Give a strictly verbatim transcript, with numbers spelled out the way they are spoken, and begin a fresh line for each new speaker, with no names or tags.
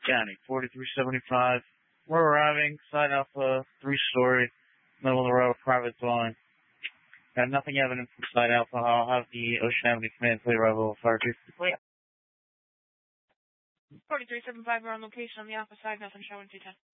County, forty-three seventy-five. We're arriving, side Alpha, three-story, middle of the road, private dwelling. Got nothing evident from side Alpha. I'll have the Ocean Avenue Command plate arrival fire chief.
forty-three seventy-five, we're on location on the Alpha side, nothing showing two ten.